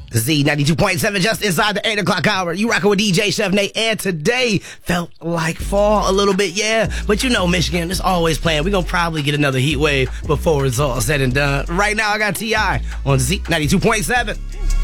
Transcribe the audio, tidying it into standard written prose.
Z92.7 just inside the 8 o'clock hour. You rockin' with DJ Chef Nate, and today felt like fall a little bit, yeah. But you know Michigan is always playing. We're gonna probably get another heat wave before it's all said and done. Right now I got T.I. on Z92.7.